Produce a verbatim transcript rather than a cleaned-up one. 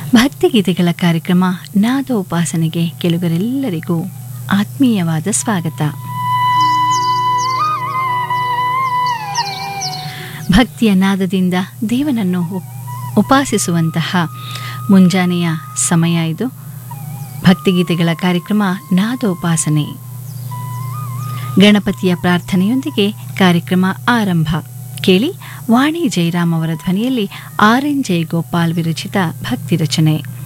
ಭಕ್ತಿಗೀತೆಗಳ ಕಾರ್ಯಕ್ರಮ ನಾದೋಪಾಸನೆಗೆ ಕೆಲವರೆಲ್ಲರಿಗೂ ಆತ್ಮೀಯವಾದ ಸ್ವಾಗತ. ಭಕ್ತಿಯ ನಾದದಿಂದ ದೇವನನ್ನು ಉಪಾಸಿಸುವಂತಹ ಮುಂಜಾನೆಯ ಸಮಯ ಇದು. ಭಕ್ತಿಗೀತೆಗಳ ಕಾರ್ಯಕ್ರಮ ನಾದೋಪಾಸನೆ. ಗಣಪತಿಯ ಪ್ರಾರ್ಥನೆಯೊಂದಿಗೆ ಕಾರ್ಯಕ್ರಮ ಆರಂಭ. ಕೇಳಿ ವಾಣಿ ಜಯರಾಮ್ ಅವರ ಧ್ವನಿಯಲ್ಲಿ ಆರ್ ಎನ್ ಜಯಗೋಪಾಲ್ ವಿರಚಿತ ಭಕ್ತಿ ರಚನೆ.